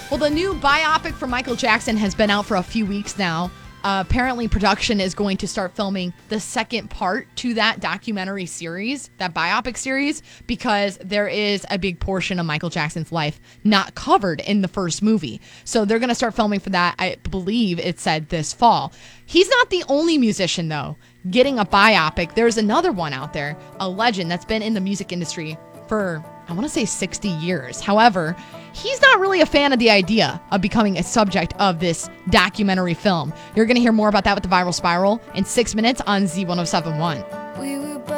Well, the new biopic for Michael Jackson has been out for a few weeks now. Apparently, production is going to start filming the second part to that documentary series, that biopic series, because there is a big portion of Michael Jackson's life not covered in the first movie. So they're going to start filming for that, I believe it said this fall. He's not the only musician, though, getting a biopic. There's another one out there, a legend that's been in the music industry for, I want to say 60 years. However, he's not really a fan of the idea of becoming a subject of this documentary film. You're going to hear more about that with the Viral Spiral in 6 minutes on Z1071.